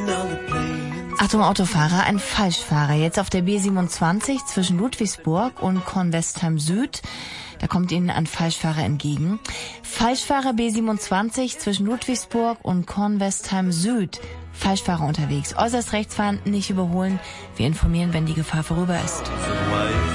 Achtung, Autofahrer, ein Falschfahrer. Jetzt auf der B27 zwischen Ludwigsburg und Kornwestheim Süd. Da kommt Ihnen ein Falschfahrer entgegen. Falschfahrer B27 zwischen Ludwigsburg und Kornwestheim Süd. Falschfahrer unterwegs. Äußerst rechts fahren, nicht überholen. Wir informieren, wenn die Gefahr vorüber ist.